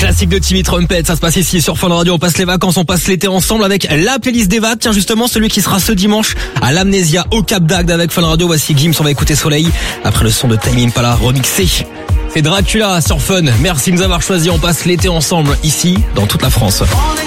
classique de Timmy Trumpet, ça se passe ici sur Fun Radio. On passe les vacances, on passe l'été ensemble avec la playlist des vagues. Tiens, justement, celui qui sera ce dimanche à l'Amnésia au Cap d'Agde avec Fun Radio. Voici Gims, on va écouter Soleil après le son de Tame Impala remixé. C'est Dracula sur Fun. Merci de nous avoir choisis. On passe l'été ensemble ici dans toute la France.